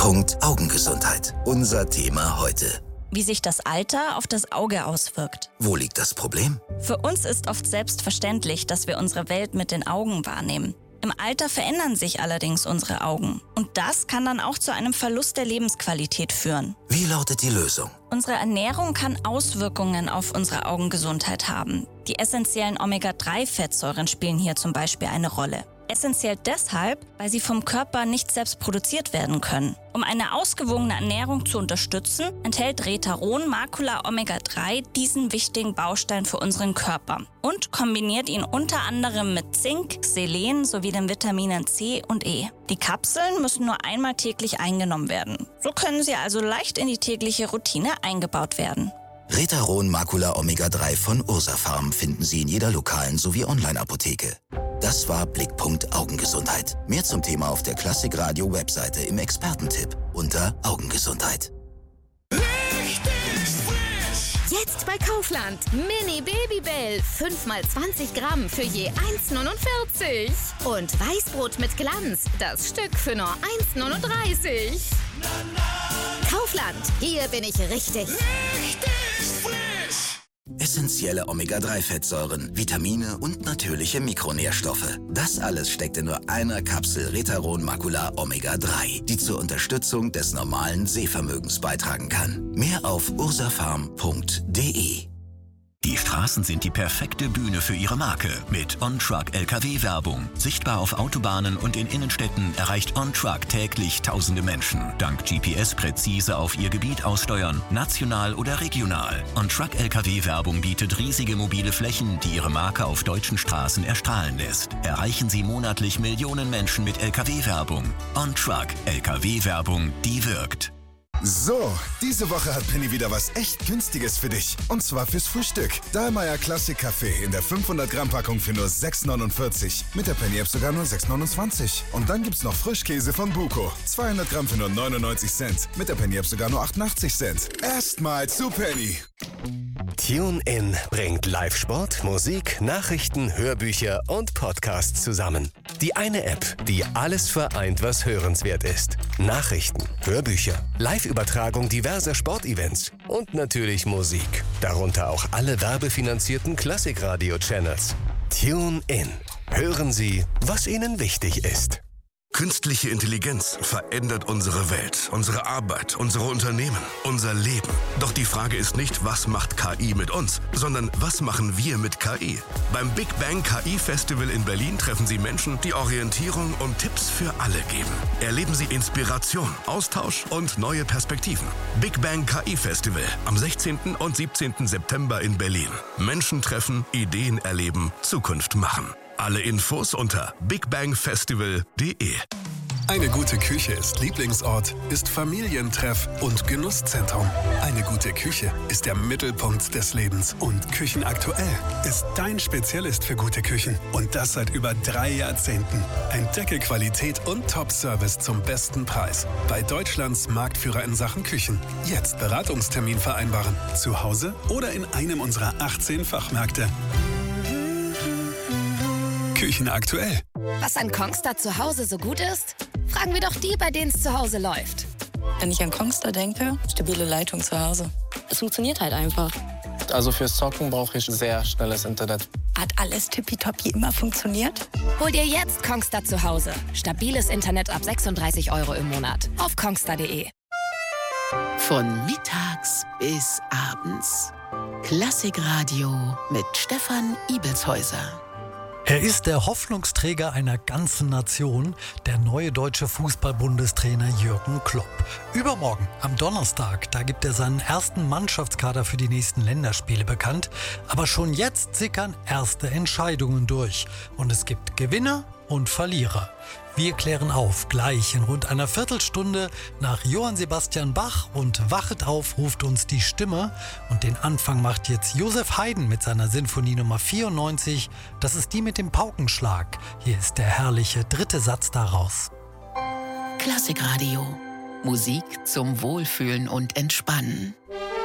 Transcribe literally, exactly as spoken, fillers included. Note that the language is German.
Blickpunkt Augengesundheit. Unser Thema heute. Wie sich das Alter auf das Auge auswirkt. Wo liegt das Problem? Für uns ist oft selbstverständlich, dass wir unsere Welt mit den Augen wahrnehmen. Im Alter verändern sich allerdings unsere Augen. Und das kann dann auch zu einem Verlust der Lebensqualität führen. Wie lautet die Lösung? Unsere Ernährung kann Auswirkungen auf unsere Augengesundheit haben. Die essentiellen Omega drei Fettsäuren spielen hier zum Beispiel eine Rolle. Essentiell deshalb, weil sie vom Körper nicht selbst produziert werden können. Um eine ausgewogene Ernährung zu unterstützen, enthält Retaron Macula Omega drei diesen wichtigen Baustein für unseren Körper und kombiniert ihn unter anderem mit Zink, Selen sowie den Vitaminen C und E. Die Kapseln müssen nur einmal täglich eingenommen werden. So können sie also leicht in die tägliche Routine eingebaut werden. Retaron Macula Omega drei von Ursafarm finden Sie in jeder lokalen sowie Online-Apotheke. Das war Blickpunkt Augengesundheit. Mehr zum Thema auf der Klassikradio-Webseite im Expertentipp unter Augengesundheit. Jetzt bei Kaufland. Mini Babybell. fünf mal zwanzig Gramm für je eins neunundvierzig. Und Weißbrot mit Glanz. Das Stück für nur eins neununddreißig. Kaufland. Hier bin ich richtig. Essentielle Omega drei Fettsäuren, Vitamine und natürliche Mikronährstoffe. Das alles steckt in nur einer Kapsel Retaron Macula Omega drei, die zur Unterstützung des normalen Sehvermögens beitragen kann. Mehr auf ursafarm punkt de. Die Straßen sind die perfekte Bühne für Ihre Marke. Mit On-Truck-L K W-Werbung. Sichtbar auf Autobahnen und in Innenstädten erreicht On-Truck täglich tausende Menschen. Dank G P S präzise auf Ihr Gebiet aussteuern, national oder regional. On-Truck-L K W-Werbung bietet riesige mobile Flächen, die Ihre Marke auf deutschen Straßen erstrahlen lässt. Erreichen Sie monatlich Millionen Menschen mit L K W-Werbung. On-Truck-L K W-Werbung, die wirkt. So, diese Woche hat Penny wieder was echt Günstiges für dich. Und zwar fürs Frühstück. Dahlmeier Classic Kaffee in der fünfhundert Gramm Packung für nur sechs neunundvierzig. Mit der Penny App sogar nur sechs neunundzwanzig. Und dann gibt's noch Frischkäse von Buko. zweihundert Gramm für nur neunundneunzig Cent. Mit der Penny App sogar nur achtundachtzig Cent. Erstmal zu Penny. TuneIn bringt Live-Sport, Musik, Nachrichten, Hörbücher und Podcasts zusammen. Die eine App, die alles vereint, was hörenswert ist. Nachrichten, Hörbücher, Live-Übertragung diverser Sportevents und natürlich Musik. Darunter auch alle werbefinanzierten Klassikradio-Channels. TuneIn. Hören Sie, was Ihnen wichtig ist. Künstliche Intelligenz verändert unsere Welt, unsere Arbeit, unsere Unternehmen, unser Leben. Doch die Frage ist nicht, was macht K I mit uns, sondern was machen wir mit K I? Beim Big Bang K I Festival in Berlin treffen Sie Menschen, die Orientierung und Tipps für alle geben. Erleben Sie Inspiration, Austausch und neue Perspektiven. Big Bang K I Festival am sechzehnten und siebzehnten September in Berlin. Menschen treffen, Ideen erleben, Zukunft machen. Alle Infos unter bigbangfestival punkt de. Eine gute Küche ist Lieblingsort, ist Familientreff und Genusszentrum. Eine gute Küche ist der Mittelpunkt des Lebens. Und Küchenaktuell ist dein Spezialist für gute Küchen. Und das seit über drei Jahrzehnten. Entdecke Qualität und Top-Service zum besten Preis. Bei Deutschlands Marktführer in Sachen Küchen. Jetzt Beratungstermin vereinbaren. Zu Hause oder in einem unserer achtzehn Fachmärkte. Küchenaktuell. Was an Kongstar zu Hause so gut ist? Fragen wir doch die, bei denen es zu Hause läuft. Wenn ich an Kongstar denke, stabile Leitung zu Hause. Es funktioniert halt einfach. Also fürs Zocken brauche ich sehr schnelles Internet. Hat alles tippitoppi immer funktioniert? Hol dir jetzt Kongstar zu Hause. Stabiles Internet ab sechsunddreißig Euro im Monat. Auf kongstar punkt de. Von mittags bis abends. Klassikradio mit Stefan Ibelshäuser. Er ist der Hoffnungsträger einer ganzen Nation, der neue deutsche Fußball-Bundestrainer Jürgen Klopp. Übermorgen, am Donnerstag, da gibt er seinen ersten Mannschaftskader für die nächsten Länderspiele bekannt. Aber schon jetzt sickern erste Entscheidungen durch. Und es gibt Gewinner und Verlierer. Wir klären auf, gleich in rund einer Viertelstunde nach Johann Sebastian Bach und Wachet auf ruft uns die Stimme. Und den Anfang macht jetzt Josef Haydn mit seiner Sinfonie Nummer vierundneunzig. Das ist die mit dem Paukenschlag. Hier ist der herrliche dritte Satz daraus. Klassikradio. Musik zum Wohlfühlen und Entspannen.